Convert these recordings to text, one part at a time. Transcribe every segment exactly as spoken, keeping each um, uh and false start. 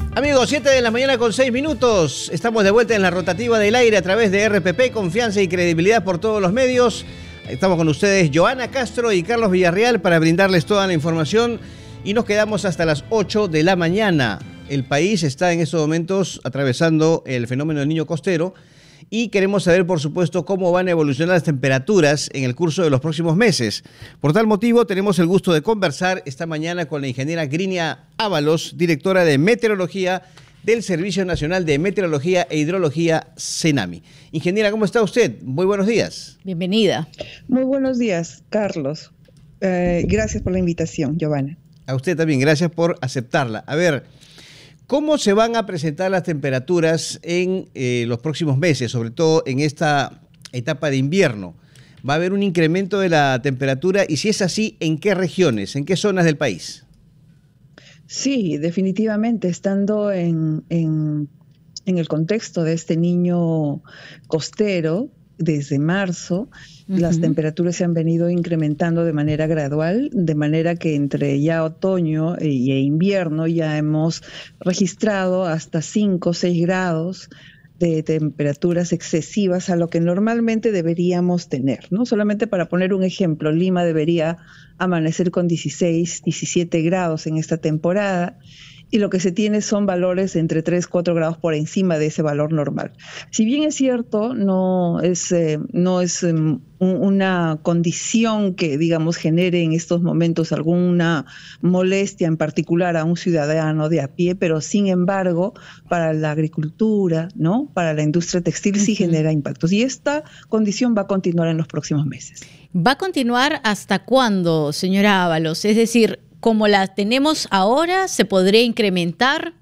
Amigos, siete de la mañana con seis minutos. Estamos de vuelta en la rotativa del aire a través de R P P, confianza y credibilidad por todos los medios. Estamos con ustedes, Joana Castro y Carlos Villarreal, para brindarles toda la información y nos quedamos hasta las ocho de la mañana. El país está en estos momentos atravesando el fenómeno del niño costero y queremos saber, por supuesto, cómo van a evolucionar las temperaturas en el curso de los próximos meses. Por tal motivo, tenemos el gusto de conversar esta mañana con la ingeniera Grinia Ábalos, directora de Meteorología del Servicio Nacional de Meteorología e Hidrología, CENAMI. Ingeniera, ¿cómo está usted? Muy buenos días. Bienvenida. Muy buenos días, Carlos. Eh, gracias por la invitación, Giovanna. A usted también, gracias por aceptarla. A ver, ¿cómo se van a presentar las temperaturas en eh, los próximos meses, sobre todo en esta etapa de invierno? ¿Va a haber un incremento de la temperatura? Y si es así, ¿en qué regiones, en qué zonas del país? Sí, definitivamente, estando en, en, en el contexto de este niño costero, desde marzo, uh-huh. las temperaturas se han venido incrementando de manera gradual, de manera que entre ya otoño e, e invierno ya hemos registrado hasta cinco o seis grados de temperaturas excesivas a lo que normalmente deberíamos tener, ¿no? Solamente para poner un ejemplo, Lima debería amanecer con dieciséis, diecisiete grados en esta temporada, y lo que se tiene son valores entre tres, cuatro grados por encima de ese valor normal. Si bien es cierto, no es, eh, no es um, una condición que, digamos, genere en estos momentos alguna molestia en particular a un ciudadano de a pie, pero sin embargo, para la agricultura, ¿no? Para la industria textil sí uh-huh. genera impactos. Y esta condición va a continuar en los próximos meses. ¿Va a continuar hasta cuándo, señora Ábalos? Es decir, ¿como la tenemos ahora, se podría incrementar?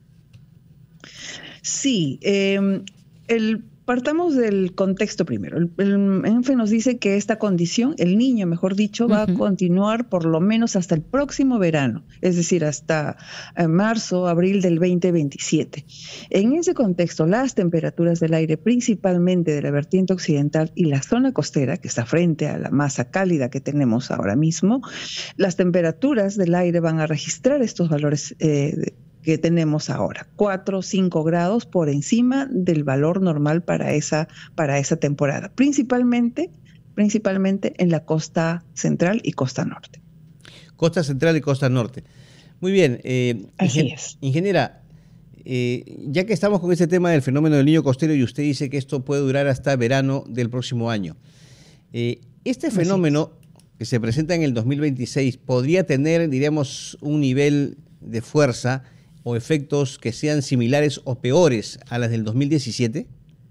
Sí, eh, el, partamos del contexto primero. El, el ENFE nos dice que esta condición, el niño, mejor dicho, va uh-huh. a continuar por lo menos hasta el próximo verano, es decir, hasta eh, marzo, abril del veinte veintisiete. En ese contexto, las temperaturas del aire, principalmente de la vertiente occidental y la zona costera, que está frente a la masa cálida que tenemos ahora mismo, las temperaturas del aire van a registrar estos valores eh, que tenemos ahora, cuatro o cinco grados por encima del valor normal para esa, para esa temporada, principalmente, principalmente en la costa central y costa norte. Costa central y costa norte. Muy bien. Eh, Así ingen- es. Ingeniera, eh, ya que estamos con este tema del fenómeno del niño costero y usted dice que esto puede durar hasta verano del próximo año, eh, este fenómeno que se presenta en el dos mil veintiséis podría tener, diríamos, un nivel de fuerza o efectos que sean similares o peores a las del dos mil diecisiete?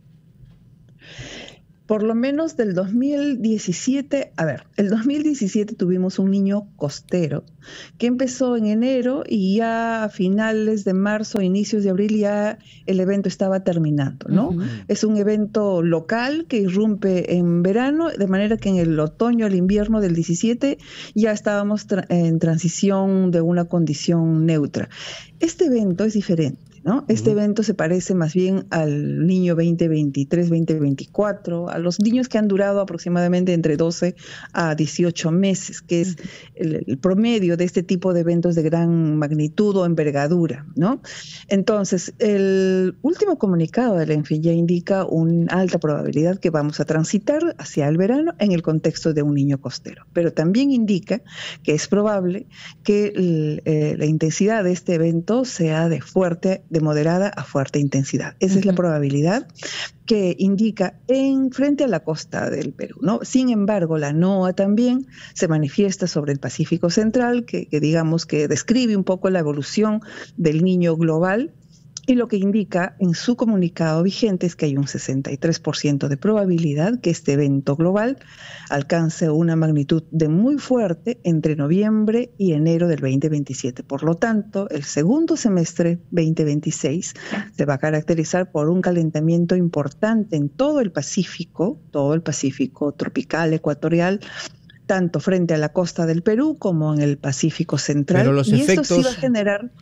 Por lo menos del dos mil diecisiete, a ver, el dos mil diecisiete tuvimos un niño costero que empezó en enero y ya a finales de marzo, inicios de abril ya el evento estaba terminando, ¿no? Uh-huh. Es un evento local que irrumpe en verano, de manera que en el otoño, el invierno del diecisiete ya estábamos tra- en transición de una condición neutra. Este evento es diferente, ¿no? Este uh-huh. evento se parece más bien al niño veinte veintitrés, veinte veinticuatro, a los niños que han durado aproximadamente entre doce a dieciocho meses, que es el, el promedio de este tipo de eventos de gran magnitud o envergadura, ¿no? Entonces, el último comunicado del ENFE ya indica una alta probabilidad que vamos a transitar hacia el verano en el contexto de un niño costero, pero también indica que es probable que el, eh, la intensidad de este evento sea de fuerte de moderada a fuerte intensidad. Esa uh-huh. es la probabilidad que indica en frente a la costa del Perú, ¿no? Sin embargo, la NOAA también se manifiesta sobre el Pacífico Central, que, que digamos que describe un poco la evolución del niño global, y lo que indica en su comunicado vigente es que hay un sesenta y tres por ciento de probabilidad que este evento global alcance una magnitud de muy fuerte entre noviembre y enero del veinte veintisiete. Por lo tanto, el segundo semestre veinte veintiséis se va a caracterizar por un calentamiento importante en todo el Pacífico, todo el Pacífico tropical, ecuatorial, tanto frente a la costa del Perú como en el Pacífico Central. Pero los y efectos... esto sí va a generar...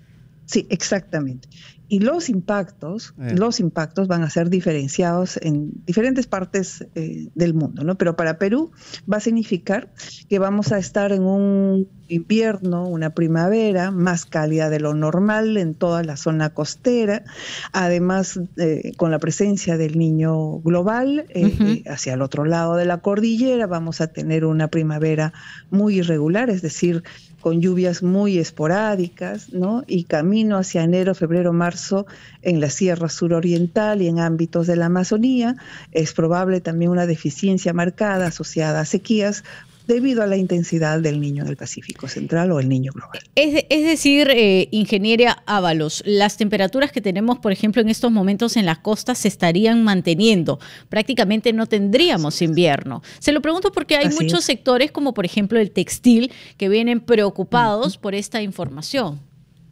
Sí, exactamente. Y los impactos, eh. los impactos van a ser diferenciados en diferentes partes eh, del mundo, ¿no? Pero para Perú va a significar que vamos a estar en un invierno, una primavera más cálida de lo normal en toda la zona costera, además eh, con la presencia del niño global eh, uh-huh. eh, hacia el otro lado de la cordillera vamos a tener una primavera muy irregular, es decir, con lluvias muy esporádicas, ¿no? Y camino hacia enero, febrero, marzo en la Sierra Suroriental y en ámbitos de la Amazonía. Es probable también una deficiencia marcada asociada a sequías debido a la intensidad del Niño del Pacífico Central o el Niño global. Es, es decir, eh, ingeniera Ábalos, las temperaturas que tenemos, por ejemplo, en estos momentos en las costas se estarían manteniendo. Prácticamente no tendríamos invierno. Se lo pregunto porque hay Así muchos es. sectores, como por ejemplo el textil, que vienen preocupados uh-huh. por esta información.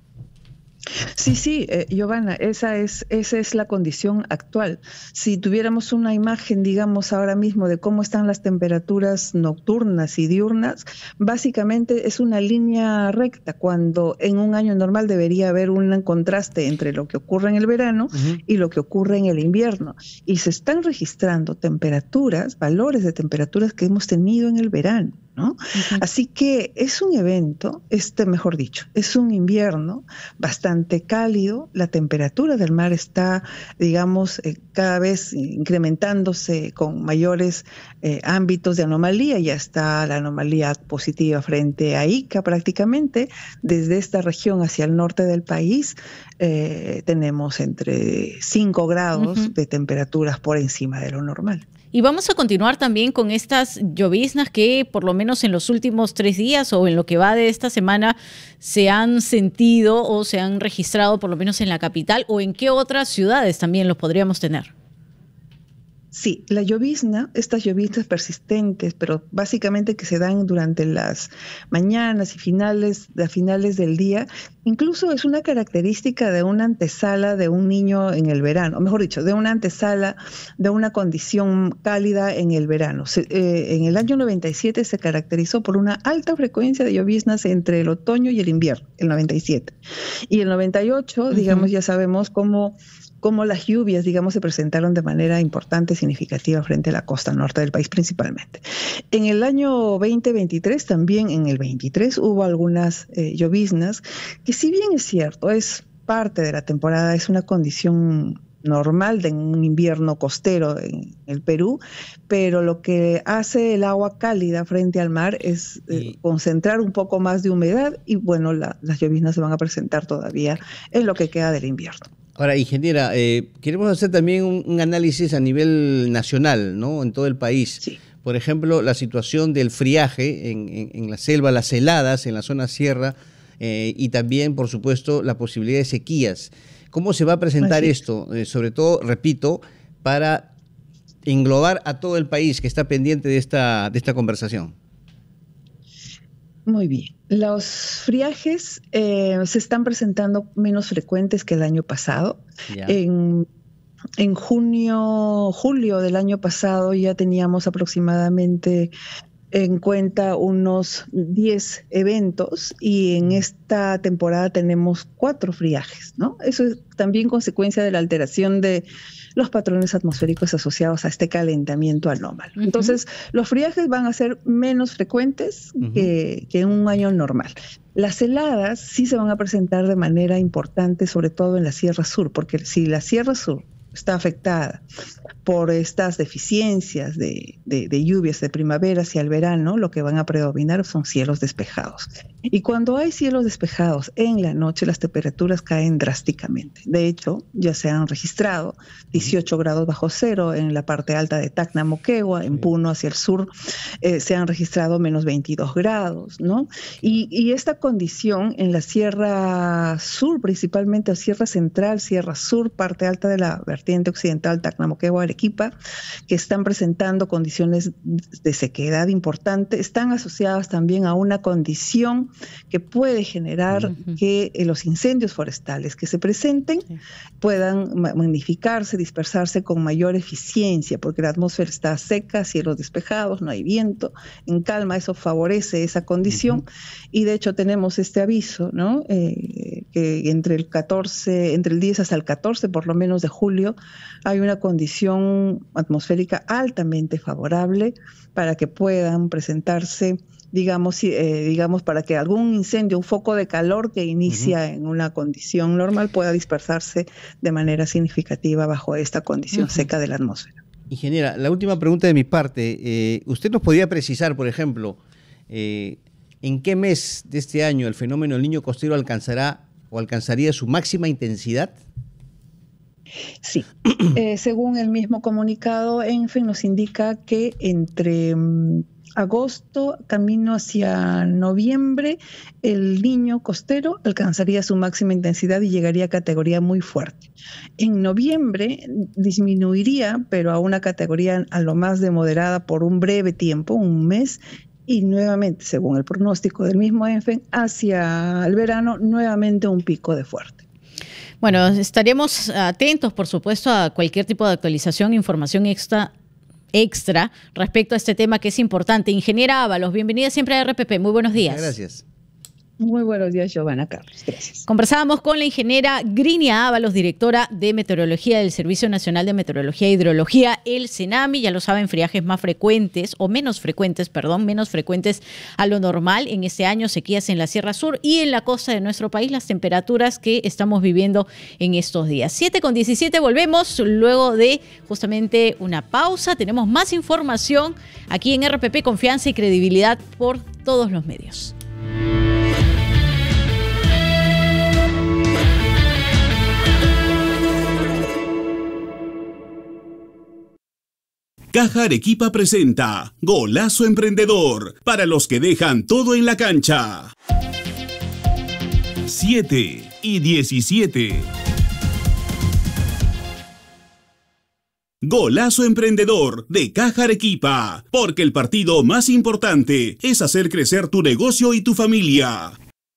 Sí, sí, eh, Giovanna, esa es, esa es la condición actual. Si tuviéramos una imagen, digamos, ahora mismo de cómo están las temperaturas nocturnas y diurnas, básicamente es una línea recta, cuando en un año normal debería haber un contraste entre lo que ocurre en el verano uh-huh. y lo que ocurre en el invierno. Y se están registrando temperaturas, valores de temperaturas que hemos tenido en el verano, ¿no? Uh-huh. Así que es un evento, este, mejor dicho, es un invierno bastante cálido, la temperatura del mar está, digamos, eh, cada vez incrementándose con mayores eh, ámbitos de anomalía, ya está la anomalía positiva frente a Ica prácticamente, desde esta región hacia el norte del país eh, tenemos entre cinco grados uh-huh. de temperaturas por encima de lo normal. Y vamos a continuar también con estas lloviznas que por lo menos en los últimos tres días o en lo que va de esta semana se han sentido o se han registrado por lo menos en la capital, o en qué otras ciudades también los podríamos tener. Sí, la llovizna, estas lloviznas persistentes, pero básicamente que se dan durante las mañanas y finales, a finales del día, incluso es una característica de una antesala de un niño en el verano, o mejor dicho, de una antesala de una condición cálida en el verano. Se, eh, en el año noventa y siete se caracterizó por una alta frecuencia de lloviznas entre el otoño y el invierno, el noventa y siete. Y el noventa y ocho, uh-huh. digamos, ya sabemos cómo... cómo las lluvias, digamos, se presentaron de manera importante, significativa frente a la costa norte del país principalmente. En el año veinte veintitrés, también en el veintitrés, hubo algunas eh, lloviznas, que si bien es cierto, es parte de la temporada, es una condición normal de un invierno costero en el Perú, pero lo que hace el agua cálida frente al mar es eh, concentrar un poco más de humedad y, bueno, la, las lloviznas se van a presentar todavía en lo que queda del invierno. Ahora, ingeniera, eh, queremos hacer también un, un análisis a nivel nacional, ¿no? En todo el país. Sí. Por ejemplo, la situación del friaje en, en, en la selva, las heladas en la zona sierra eh, y también, por supuesto, la posibilidad de sequías. ¿Cómo se va a presentar Así. esto? Eh, sobre todo, repito, para englobar a todo el país que está pendiente de esta, de esta conversación. Muy bien. Los friajes eh, se están presentando menos frecuentes que el año pasado. Yeah. En, en junio, julio del año pasado ya teníamos aproximadamente en cuenta unos diez eventos y en esta temporada tenemos cuatro friajes, ¿no? Eso es también consecuencia de la alteración de los patrones atmosféricos asociados a este calentamiento anómalo. Uh-huh. Entonces, los friajes van a ser menos frecuentes uh-huh. que, que en un año normal. Las heladas sí se van a presentar de manera importante, sobre todo en la Sierra Sur, porque si la Sierra Sur está afectada por estas deficiencias de, de, de lluvias de primavera hacia el verano, lo que van a predominar son cielos despejados. Y cuando hay cielos despejados en la noche, las temperaturas caen drásticamente. De hecho, ya se han registrado dieciocho grados bajo cero en la parte alta de Tacna, Moquegua, en Puno hacia el sur, eh, se han registrado menos veintidós grados, ¿no? Y, y esta condición en la Sierra Sur, principalmente, o Sierra Central, Sierra Sur, parte alta de la vertiente vertiente occidental, Tacna, Moquegua, Arequipa, que están presentando condiciones de sequedad importante, están asociadas también a una condición que puede generar uh-huh. que eh, los incendios forestales que se presenten sí. puedan magnificarse, dispersarse con mayor eficiencia, porque la atmósfera está seca, cielos despejados, no hay viento, en calma, eso favorece esa condición, uh-huh. y de hecho tenemos este aviso, ¿no? Eh, que entre el catorce, entre el diez hasta el catorce, por lo menos de julio, hay una condición atmosférica altamente favorable para que puedan presentarse, digamos, eh, digamos, para que algún incendio, un foco de calor que inicia uh-huh. en una condición normal pueda dispersarse de manera significativa bajo esta condición uh-huh. seca de la atmósfera. Ingeniera, la última pregunta de mi parte. Eh, ¿Usted nos podría precisar, por ejemplo, eh, en qué mes de este año el fenómeno del Niño Costero alcanzará o alcanzaría su máxima intensidad? Sí, eh, según el mismo comunicado, ENFE nos indica que entre um, agosto, camino hacia noviembre, el Niño Costero alcanzaría su máxima intensidad y llegaría a categoría muy fuerte. En noviembre disminuiría, pero a una categoría a lo más de moderada por un breve tiempo, un mes, y nuevamente, según el pronóstico del mismo ENFE, hacia el verano, nuevamente un pico de fuerte. Bueno, estaremos atentos, por supuesto, a cualquier tipo de actualización, información extra, extra respecto a este tema que es importante. Ingeniera Ábalos, bienvenida siempre a R P P. Muy buenos días. Muchas gracias. Muy buenos días, Giovanna Carlos. Gracias. Conversábamos con la ingeniera Grinia Ábalos, directora de Meteorología del Servicio Nacional de Meteorología e Hidrología, el CENAMI. Ya lo saben, friajes más frecuentes, o menos frecuentes, perdón, menos frecuentes a lo normal. En este año, sequías en la Sierra Sur y en la costa de nuestro país, las temperaturas que estamos viviendo en estos días. siete con diecisiete, volvemos luego de justamente una pausa. Tenemos más información aquí en R P P, confianza y credibilidad por todos los medios. Caja Arequipa presenta Golazo Emprendedor, para los que dejan todo en la cancha. siete y diecisiete. Golazo Emprendedor de Caja Arequipa, porque el partido más importante es hacer crecer tu negocio y tu familia.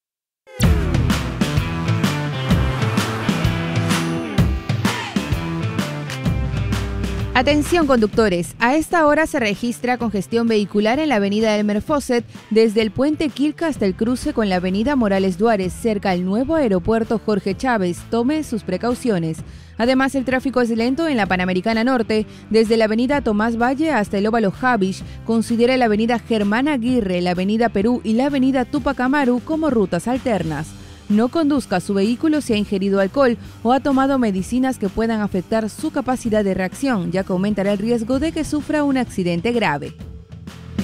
Atención conductores, a esta hora se registra congestión vehicular en la avenida Elmer Fosset, desde el puente Quilca hasta el cruce con la avenida Morales Duárez, cerca al nuevo aeropuerto Jorge Chávez. Tome sus precauciones. Además, el tráfico es lento en la Panamericana Norte, desde la avenida Tomás Valle hasta el óvalo Havish. Considera la avenida Germán Aguirre, la avenida Perú y la avenida Túpac Amaru como rutas alternas. No conduzca su vehículo si ha ingerido alcohol o ha tomado medicinas que puedan afectar su capacidad de reacción, ya que aumentará el riesgo de que sufra un accidente grave.